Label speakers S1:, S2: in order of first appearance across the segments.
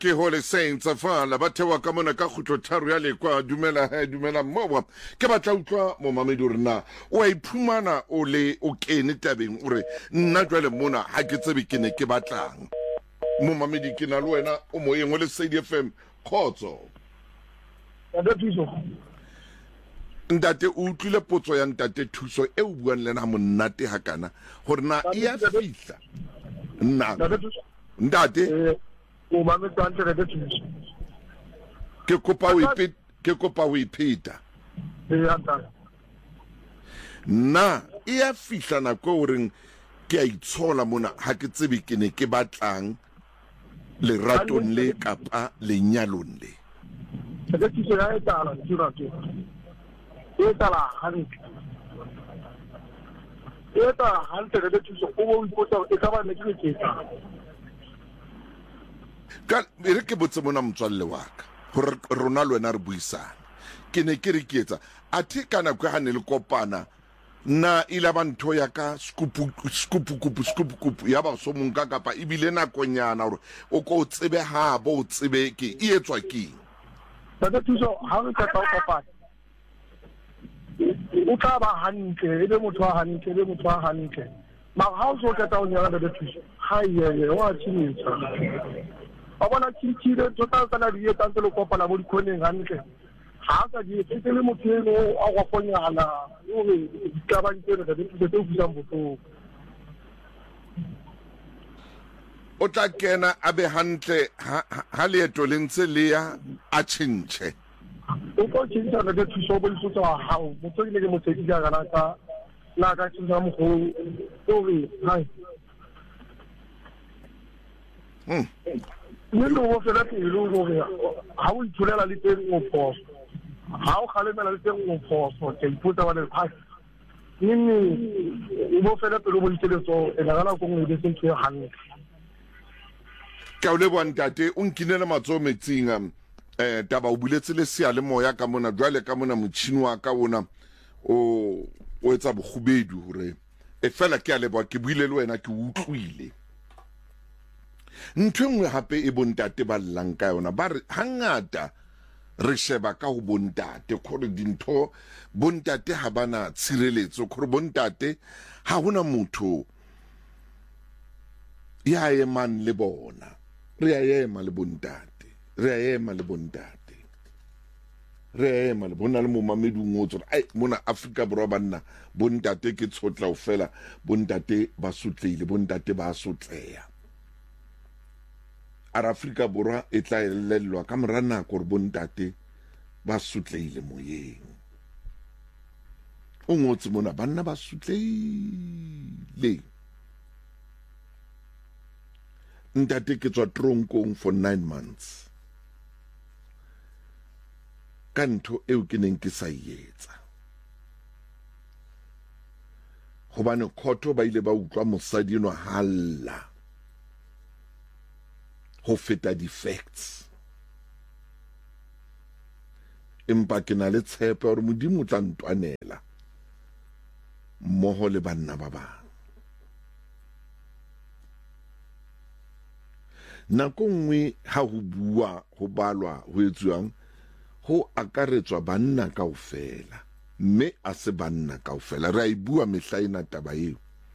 S1: ke hole saints afala ba thewa ka mona ka khutlo tharo ya lekwa dumela mmoba ke batla utlwa mo mamedi rena o a iphumana o le o kene tabeng ore nna jwale mona ha ke tsebe ke ne ke batlang mo mamedi ke na le wena o mo yengwe le CDFM khotso ntate o utlwile potso ya ntate thuso e o buang lena monnate hakana gore na e a fihla nna ntate
S2: o mametsa ntle re thuso
S1: ke kopa o ipheta na e a fihla nako o reng ke a itshola mona ha ke tsebe ke ne ke batlang leratong le kapa lenyalong le
S2: re thuso ya etala tsira ke etala hantle re thuso o bo ipotsa e ka ba ne ke ketsa
S1: ka re ke botse mona motswalle wa ka gore rona le wena re buisana ke ne ke re ke etsa a thi kana kwa hane le kopana na ile ba ntho ya ka skupu ya ba so monka kapa ibile nakonyana gore o ko tsebe ha bo o tsebe ke e etswa ke
S2: ba thuso ha re ka ka kopana o tla ba hantle ebe motho wa hantle ma ha o so ka ta o nyala ba thuso ha ye wa tshimisa ba bona tshitshile tota kana di etsa ntse le kopana mo dikhoneng hantle ha ka di etse le motho a go ponyana o re ka ba ntse re di tse o busang botho
S1: o tla kena a be hantle ha leeto le ntse le ya a tshintse
S2: o ko tshintse le thuso bo ipotsa ha o motho ile ke motho di ga na ka tshintse mo go o re hai nno o fela pelo gore ha o ithulela le teng o phoso ha o khalemela le teng o phoso ke ipotsa ba le phasi nne o bo fela pelo bo ditseletso e la go ngwe le sentse hantle
S1: ka o le bua ntate o nkinela matso metsing taba o buletse le sia le moya ka mona jwale ka mona motšhini wa ka bona o etsa bogubedu hore e fela ke a leboa ke buile le wena ke utlwile ntwe nngwe hape e bontate ba llang ka yona ba re hangata re sheba ka ho bontate gore dintho bontate ha bana tshireletso gore bontate ha hona motho ya eman le bona re a ema le bontate bona le mo mamedung o tsore ai mona Afrika Borwa banna bontate ke tshotla o fela bontate ba sotleile bontate ba sotleya a Afrika Borwa e tla elellwa ka mora nako re bontate ba sotleile moyeng o ngotse mona banna ba sotleile ntate ke tswa tronkong for 9 months ka ntho eo ke neng ke sa etsa gobane khotho ba ile ba utlwa mosadi no halla ho feta di-facts empa ke na le tshepo gore modimo tla ntwanela mmoho le banna ba bang nako nngwe ha ho bua ho balwa ho etsuwang ho akaretswa banna kaofela mme a se banna kaofela re a e bua mehla ena taba eo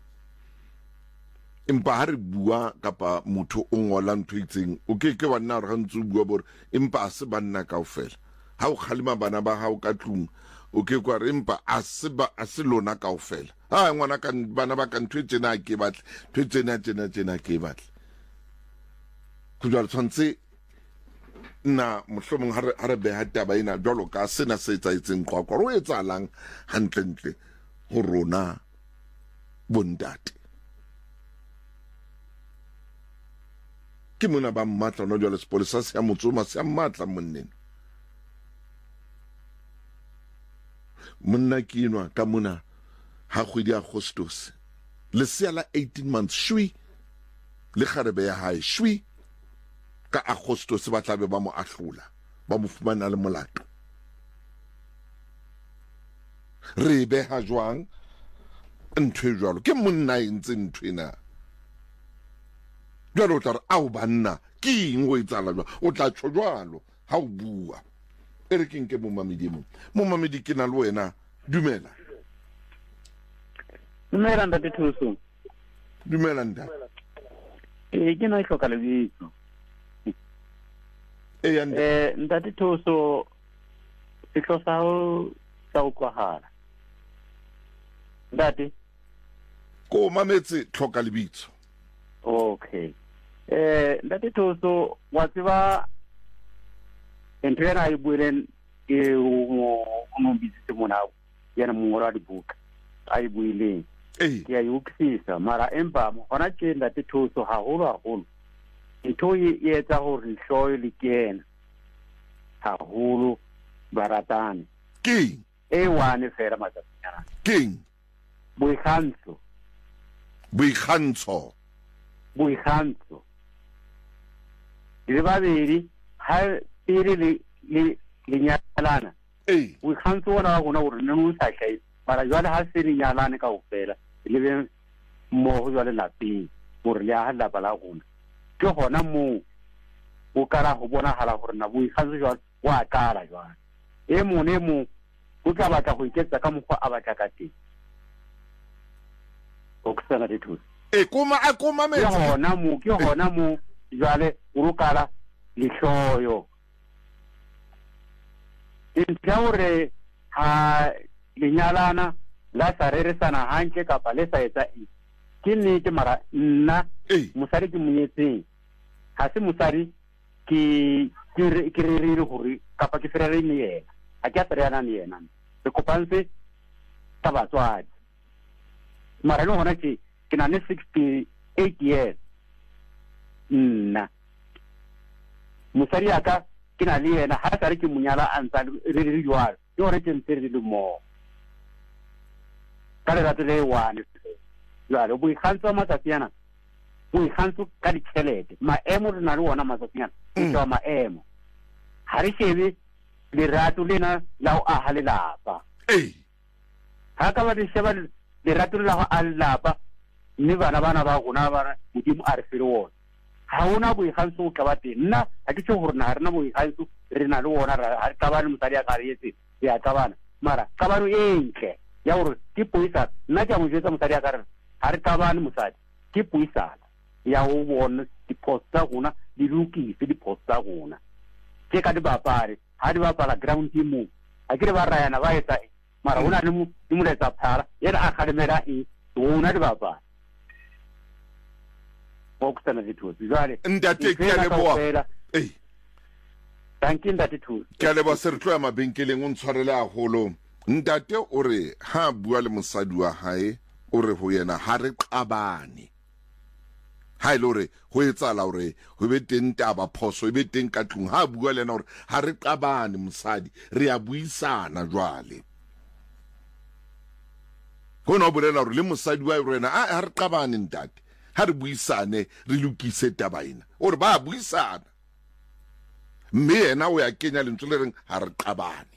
S1: empa ha re bua kapa motho o ngola ntho itseng o ke wa nna re gantse o bua bore empa a se banna kaofela ha o kgalema bana ba hao ka tlung o ke kwa re empa a se lona kaofela ha ngwana ka bana ba ka ntho e tsena ke batle ntho e tsena ke batle go jwa tshwantse na mohlomong ha re beha taba ena jwalo ka sena se etsaetseng qwaqwa ro etsalang hantle ho rona bontate ke mona ba mmatla no jwale sepolesa se ya motsoma se ya mmatla monneng monna ke inwa ka mona ha kgwedi Agostos le sia la 18 months shwi le kgarebe ya hae shwi ka Agostos ba tlabe ba mo ahlola ba mo fumana le molato re beha jwang ntwe jwalo ke monna e ntse ntwena jwale o tla re ao banna ke eng o e tsala jwa o tla tsho jwalo ha o bua e re ke nke momamedi mo momamedi ke na le wena dumela
S3: dumela ntate Thuso
S1: dumela nda
S3: ke na hloka lebitso
S1: ya
S3: ntate Thuso sehlo sa o sa utlwahala ntate
S1: ko mametse tlhoka lebitso
S3: okay ntate Thuso wa tseba ntho ena e buileng ke mo bitsitse mona yana mongolo wa dibuka a e buileng ke ya utlwisisa mara empa hona tje ntate Thuso haholo ntho e etsa hore hloyo le kena haholo baratane
S1: king
S3: e wane fela matsatsana
S1: king boikgantsho le babedi ha pele le nyalana boikgantsho ona wa gona gore ne o sa hlai mara jwale ha se le nyalane ka ofela le be mo jwale lapeng gore le ha lapa la gona ke gona mo o kara go bona hala gore na boikgantsho jwale wa kala jwale e mo o tla batla go iketsa ka mokgwa a batla ka teng o kusana le thuso koma
S3: ke gona mo jwale o lokala lehloyo ntle hore ha lenyalana la sa reresana hantle kapa le sa etsa ke nnete mara nna mosadi ke monyetseng ha se mosadi ke rerile hore kapa ke ferere le yena ha ke a fererana le yena re kopantse ka batswadi mara le hona ke na le 68 years nna mosadi ya ka ke na le yena ha sa re ke monyala a ntsa re jwalo ke hore ke ntse re le mo ka lerato le one jwale boikgantsho matsatsi yana boikgantsho ka ditšhelete maemo re na le ona matsatsi yana ke maemo ha re shebe lerato lena la o aha lelapa ha ka ba di sheba lerato la go a lelapa mme bana ba gona ba modimo a re fere wona ha ona boikgantsho o ka ba teng nna ha ke tse gore na ha rena boikgantsho re na le wona ha re kabane mosadi a ka re etse ya kabana mara kabano e ntle ya gore ke puisana nna ke a mo jetsa mosadi a ka re ha re kabane mosadi ke puisana ya go bona diphoso tsa gona di lokise diphoso tsa gona ke ka di bapale ha di bapala ground mo a ke re ba rayana ba etsa mara ona le mo letsa phara yena a khalemela ona di bapala o kusana dithusi jwale
S1: ntate ke a leboa
S3: thank you ntate thusi
S1: ke a leboa se re tloya mabenkeleng o ntshwarele a golo ntate o re ha bua le mosadi wa hae o re ho yena ha re qabane ha ile hore ho etsala hore ho be teng taba phoso e be teng ka tlung ha bua le yena hore ha re qabane mosadi re a buisana jwale hona o bolela hore le mosadi wa rena ha re qabane ntate ha re buisane re lokise taba ena o re ba buisana mme yena o ya kenya lentswe le reng ha re qabane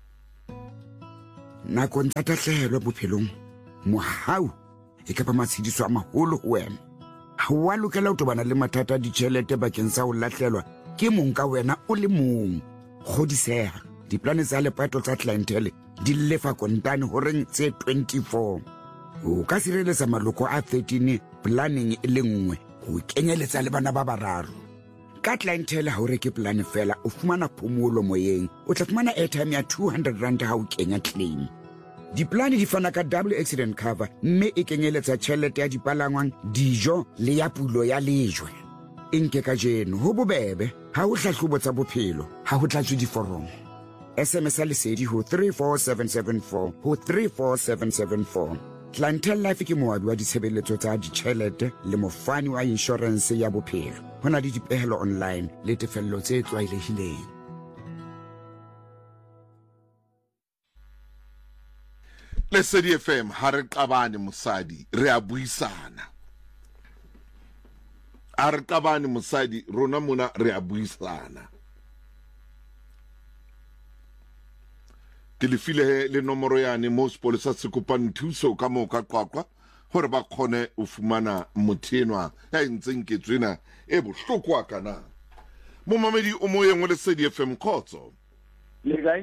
S4: nako ntsa tatlhelwa bophelong mohau e ka ba matshediso a maholo ho wena ha wa lokela ho tobana le mathata a ditjhelete bakeng sa ho lahlelwa ke mong ka wena o le mong kgodiseha diplane tsa lepato tsa clientele di lefa kontane ho reng tse 24 o ka sireletsa maloko a 13 planning e le nngwe ho kenyeletsa le bana ba bararo ka clientele ha o reke plane fela o fumana phomolo moyeng o tla fumana airtime ya 200 rand ha o kenya claim diplane di fana ka double accident cover mme e kenyeletsa tjhelete ya dipalangwang dijo le ya pulo ya lejwe enke ka jeno ho bobebe ha o hlahlobo tsa bophelo ha ho tlatswe diforomo SMS lesedi ho 34774 ho 34774 Clientele Life ke moabi wa ditshebeletso tsa ditjhelete le mofani wa insurance ya bophelo hona le dipehelo online le tefello tse tlwaelehileng
S1: Lesedi FM ha re qabane mosadi re a buisana a re qabane mosadi rona mona re a buisana ke le file le nomoro yane mo sepolesa se kopang thuso ka mo ka qwaqwa gore ba kgone o fumana mothenwa ya ntseng ke tsena e bohloko a kana mo mamedi o mo yengwe le Lesedi FM khotso
S5: le kae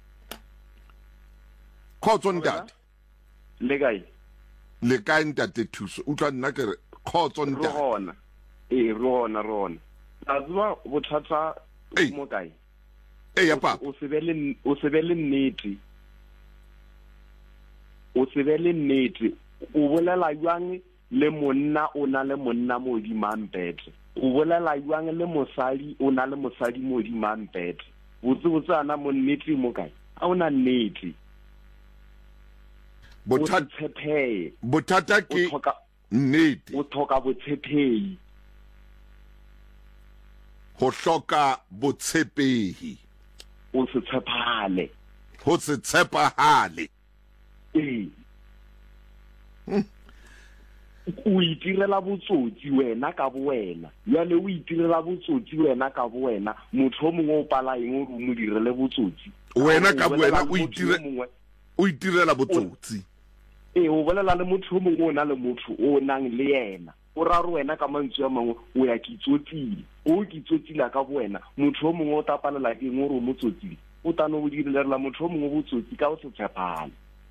S1: khotso ntate
S5: le kae
S1: ntate thuso utlwa nna ke re khotso ntate
S5: rona a tswa bothata mo kae
S1: ya papa
S5: o se be le nnete o bolela jwang le monna o na le monna mo di mampete o bolela jwang le mosadi o na le mosadi mo di mampete botse ana mo nnete mo kae a ona nnete
S1: bothata ke nnete
S5: o thoka botshepehi
S1: ho hloka botshepehi
S5: o se tshepahale
S1: ho se tshepahale
S5: o itirela botsotsi wena ka bowena jale o itirela botsotsi wena ka bowena motho mongwe o pala eng o mo direle botsotsi
S1: wena ka bowena o itirela botsotsi
S5: o bolela le motho mongwe o na le motho o nang le yena o ra re wena ka mantswe a mangwe o ya kitsotsile o kitsotsila ka bowena motho mongwe o tapalela eng o re o motsotsile o tano o direlela motho mongwe botsotsi ka o se tshepana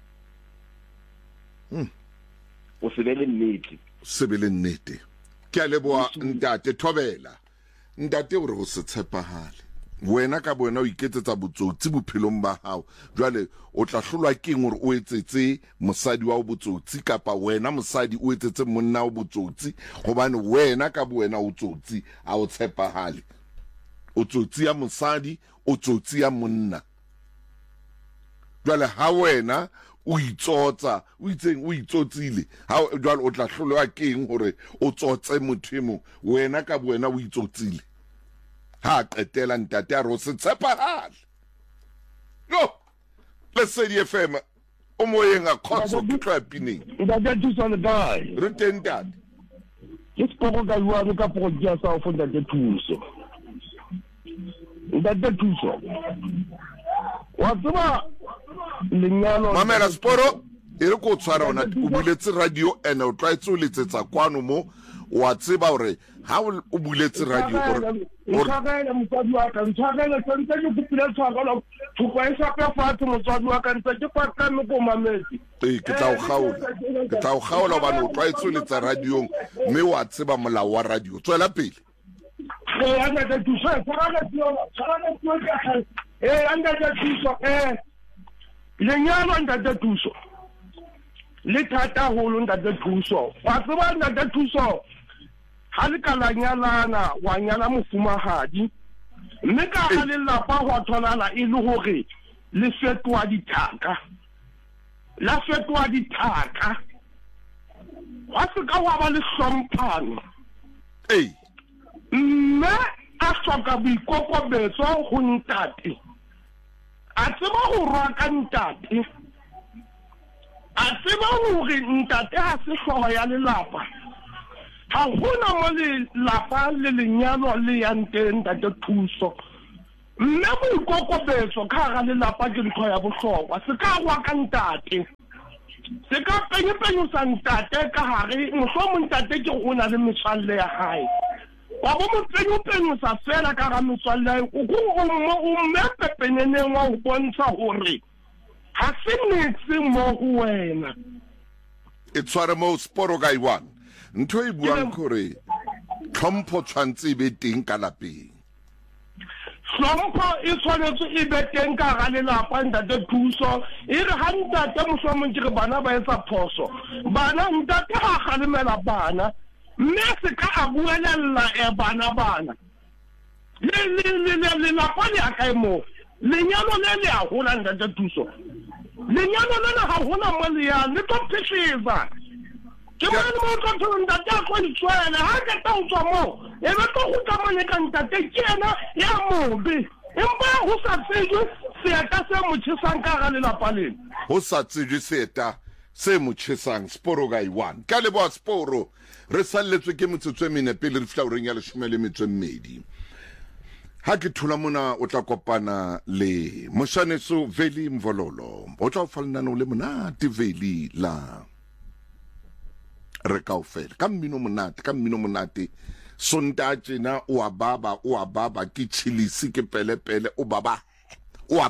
S5: o se be le nnete
S1: ke a leboa ntate Thobela ntate o re go se tshepahale wena ka bona o iketsetsa botsotsi bophelong ba hao jwale o tla hlolwa ke eng gore o etsetse mosadi wa botsotsi kapa wena mosadi o etsetse monna wa botsotsi gobane wena ka bona o tsotsi a o tshepahale o tsotsi ya mosadi o tsotsi ya monna jwale ha wena o itsotsa o itseng o itsotsile ha jwale o tla hlolwa ke eng gore o tsotse mothemo wena ka bona o itsotsile ha qetela ntate a re o se tshepahale no Lesedi FM o moyeng a khotso ke tla pineng
S2: ntate thuso le kae
S1: re teng ntate
S2: ke spoko ka bua ka project sa o ntate thuso wa tseba lenyalo
S1: mamela sporo e re ko tshwara ona o buletse radio ene o tlaetse o letsetsa kwano mo wa tseba hore ha o buletse radio
S2: o tsagela motswadi wa ka ntsagela tsentse ke kupile tsagela thupa e sa ka fatse motswadi wa ka ntse ke paka me ko mametse
S1: ke tla o gaola ba no tlaetse o letsa radio mme wa tseba molao wa radio tswela pele
S2: anga ka thusa tsagela anga ka thusa lenyalo ntate thuso le thata holo ntate thuso wa tseba ntate thuso ha le ka la nyalana wa nyala mofumahadi mme ka ga le lapa go tholala e le hore le fetwa dithaka wa se ka wa ba le hlompano mme a hloka boikokobetso go ntate a tseba go rwa ka ntate a tseba hore ntate ha se hlooho ya lelapa ha hona mo lelapa le lenyalo le yang teng ntate thuso mme boikokobetso ka ga lelapa ke ntho ya bohlokwa se ka rwa ka ntate se ka penyepenyusa ntate ka gare mohlomong ntate ke go na le metswalle ya hae wa bo mo penyepenyusa fela ka ga metswalle ya o mmepepeneneng wa go bontsha hore ha se netse mo go wena
S1: e tshware mo sporo ka iwan ntho e buang gore tlhompho tshwantse e be teng ka lapeng
S2: tlhompho e tshwanetse e be teng ka ga lelapa ntate thuso e re ga ntate mohlomong ke re bana ba etsa phoso bana ntate ga galemela bana mme se ka a buelela bana lelapa le a kae mo lenyalo le a gola ntate thuso lenyalo le ga gona mo le ya le tlo phešeza ke bona mo tlo ntate a go itswela ha ka ta utswa mo e be tlo go tsamane ka ntate ke ena ya mobe empa go sa tsejwe seeta se mo tšhesang ka ga lelapa lena
S1: go sa tsejwe seeta se mo tšhesang sporo ka iwan ka leboa sporo re salletswe ke metsotso e mene pele re fihla oreng ya 12 ha ke thula mona o tla kopana le Moshaneso Veli Mvololo o tla o fa lenaneo le monate Veli la re kaofela ka mmino monate sonta tjena o a baba ke chilisi ke pelepele o baba o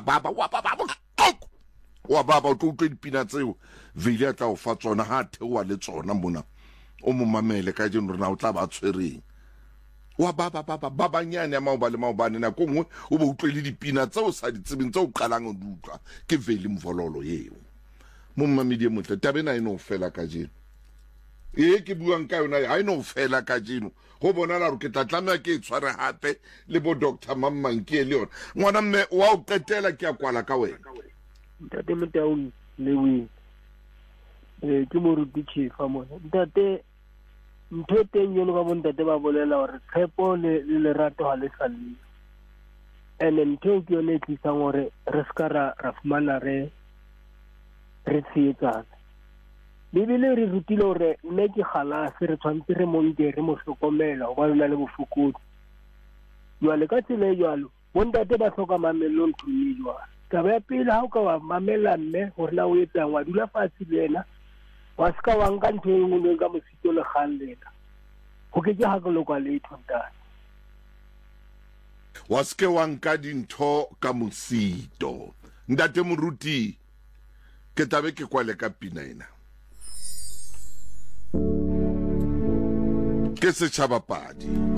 S1: tlo utlwe dipina tseo vele a tla o fa tsona ha theoa le tsona mona o mo mamele ka jeno rena o tla ba tshwereng wa babanyane ya maobane na ko ngwe o ba utlwe le dipina tseo sa di tsebeng tseo qalang o utlwa ke vele mvololo yeo mo mmamedi motle tabena eno fela ka jeno ke buang ka yona ha ino fela ka jeno go bona la re ke tla tlamela ke tshware hape le bo Dr. Mammanke le yona ngwana mme wa o qetela ke a kwala ka wena
S6: ntate Motaung le ke moruti chief amona ntate ntho teng yeno ka bontate ba bolela gore tshepo le lerato ha le sale ene ntho ke yone tlisa gore re ska ra fumana re tsietsana Bibele re rutile gore mme ke galase re tshwantse re monte re mo hlokomela go ba lona le bofokodi jwale ka tsela e jwalo bontate ba hloka mamello ntho e jwalo taba ya pele ha o ka wa mamela mme gore na o etsang wa dula fatshe le yena wa ska wa nka ntho e nngwe ka mosito le kgang lena go ke ha ka lokwa le ithutana
S1: wa ske wa nka dintho ka mosito ntate moruti ke tabe ke kwale ka pina ena ke setšhaba padi